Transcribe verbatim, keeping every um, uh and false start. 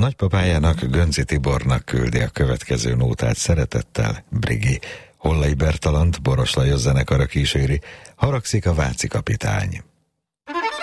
Nagypapájának, Gönczy Tibornak küldi a következő nótát szeretettel Brigi. Hollai Bertalant Boros Lajos zenekara kíséri, haragszik a Váci kapitány.